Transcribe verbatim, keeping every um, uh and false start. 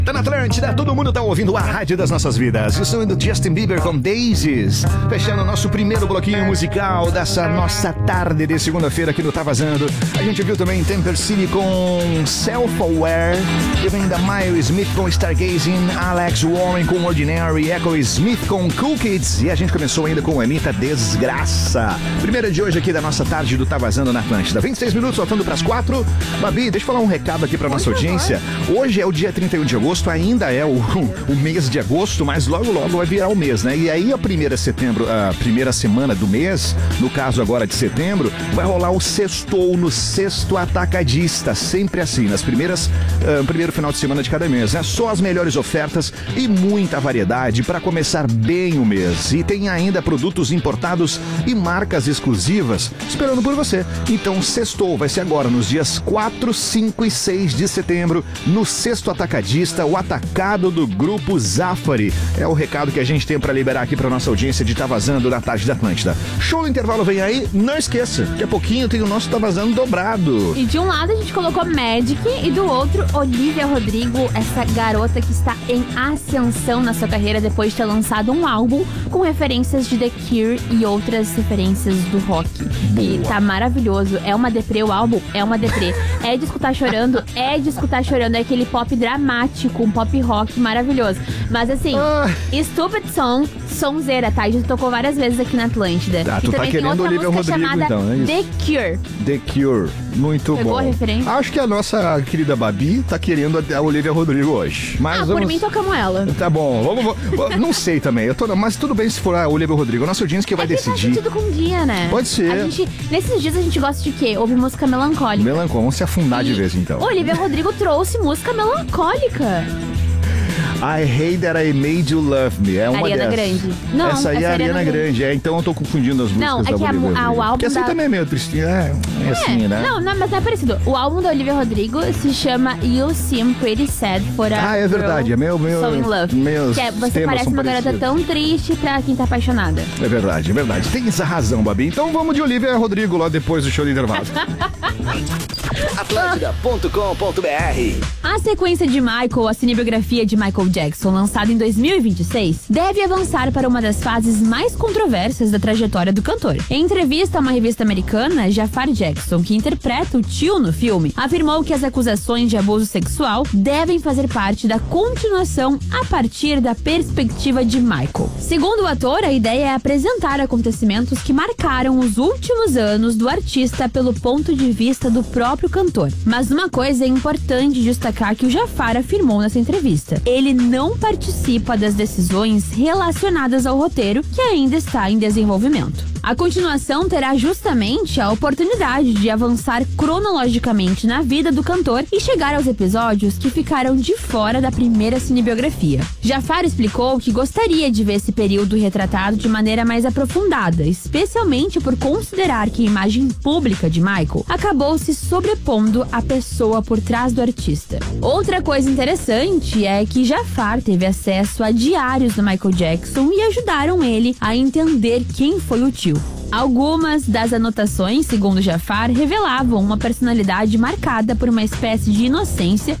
Tá na Atlântida, todo mundo tá ouvindo a rádio das nossas vidas. Eu sou do Justin Bieber com Daisies, fechando o nosso primeiro bloquinho musical dessa nossa tarde de segunda-feira aqui no Tá Vazando. A gente viu também Temper City com Self-Aware, e vem da Miles Smith com Stargazing, Alex Warren com Ordinary, Echo Smith com Cool Kids, e a gente começou ainda com Anitta Desgraça. Primeira de hoje aqui da nossa tarde do Tá Vazando na Atlântida. vinte e seis minutos, faltando pras quatro. Babi, deixa eu falar um recado aqui pra nossa audiência. Hoje é o dia trinta e um de agosto. Ainda é o, o mês de agosto, mas logo logo vai virar o mês, né? E aí a primeira setembro, a primeira semana do mês, no caso agora de setembro, vai rolar o sextou no Sexto Atacadista, sempre assim, nas primeiras, uh, primeiro final de semana de cada mês, né? Só as melhores ofertas e muita variedade para começar bem o mês. E tem ainda produtos importados e marcas exclusivas esperando por você. Então sextou vai ser agora nos dias quatro, cinco e seis de setembro no Sexto Atacadista, o atacado do Grupo Zafari. É o recado que a gente tem pra liberar aqui pra nossa audiência de Tá Vazando na tarde da Atlântida. Show do intervalo vem aí, não esqueça, daqui a pouquinho tem o nosso Tá Vazando dobrado. E de um lado a gente colocou Magic e do outro Olivia Rodrigo, essa garota que está em ascensão na sua carreira depois de ter lançado um álbum com referências de The Cure e outras referências do rock. Boa. E tá maravilhoso, é uma deprê o álbum, é uma deprê. É de escutar chorando, é de escutar chorando, é aquele pop dramático, um pop rock maravilhoso. Mas assim, ah. Stupid Song, sonzeira, tá? A gente tocou várias vezes aqui na Atlântida. Ah, e tu também tá tem querendo outra Olivia música Rodrigo, chamada então, é isso? The Cure. The Cure, muito Pegou bom. a referência? Acho que a nossa querida Babi tá querendo a Olivia Rodrigo hoje. Mas ah, vamos... por mim tocamos ela. Tá bom, vamos, vamos, não sei também, eu tô, mas tudo bem se for a Olivia Rodrigo, a nossa audiência que vai é que decidir. faz sentido com o dia, né? Pode ser. A gente, nesses dias a gente gosta de quê? Ouvir música melancólica. Melancólica, vamos se afundar e de vez então. Olivia Rodrigo trouxe música melancólica. I Hate That I Made You Love Me. É uma Ariana dessas. Grande. Não, essa aí é a Ariana Grande. Grande. É, então eu tô confundindo as músicas não, é da que Olivia a, Rodrigo. a, o álbum Porque essa da... também é meio tristinha. É, é, é assim, né? Não, não, mas não é parecido. O álbum da Olivia Rodrigo se chama You Seem Pretty Sad for a Ah, é verdade. Girl É meio, meio, So in Love. meus que é, você temas parece são uma garota parecidos. tão triste pra quem tá apaixonada. É verdade, é verdade. Tem essa razão, Babi. Então vamos de Olivia Rodrigo lá depois do show do intervalo. Atlântida ponto com ponto br. A sequência de Michael, a cinebiografia de Michael Jackson, lançada em dois mil e vinte e seis, deve avançar para uma das fases mais controversas da trajetória do cantor. Em entrevista a uma revista americana, Jafar Jackson, que interpreta o tio no filme, afirmou que as acusações de abuso sexual devem fazer parte da continuação a partir da perspectiva de Michael. Segundo o ator, a ideia é apresentar acontecimentos que marcaram os últimos anos do artista pelo ponto de vista do próprio cantor. Mas uma coisa é importante destacar que o Jafar afirmou nessa entrevista: ele não participa das decisões relacionadas ao roteiro, que ainda está em desenvolvimento. A continuação terá justamente a oportunidade de avançar cronologicamente na vida do cantor e chegar aos episódios que ficaram de fora da primeira cinebiografia. Jafar explicou que gostaria de ver esse período retratado de maneira mais aprofundada, especialmente por considerar que a imagem pública de Michael acabou se sobrepondo à pessoa por trás do artista. Outra coisa interessante é que Jafar teve acesso a diários do Michael Jackson e ajudaram ele a entender quem foi o tio. Algumas das anotações, segundo Jafar, revelavam uma personalidade marcada por uma espécie de inocência